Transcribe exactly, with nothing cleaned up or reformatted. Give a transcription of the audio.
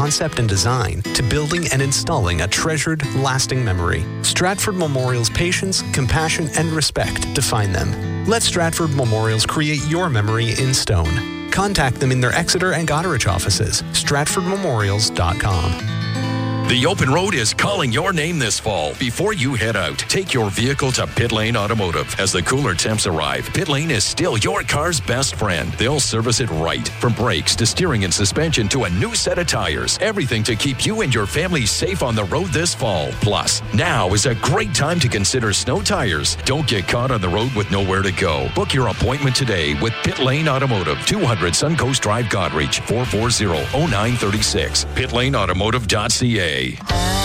concept and design to building and installing a treasured, lasting memory. Stratford Memorial's patience, compassion, and respect define them. Let Stratford Memorials create your memory in stone. Contact them in their Exeter and Goderich offices. stratford memorials dot com. The open road is calling your name this fall. Before you head out, take your vehicle to Pit Lane Automotive. As the cooler temps arrive, Pit Lane is still your car's best friend. They'll service it right. From brakes to steering and suspension to a new set of tires. Everything to keep you and your family safe on the road this fall. Plus, now is a great time to consider snow tires. Don't get caught on the road with nowhere to go. Book your appointment today with Pit Lane Automotive, two hundred Suncoast Drive, Goderich, four four zero, oh nine three six. pit lane automotive dot c a.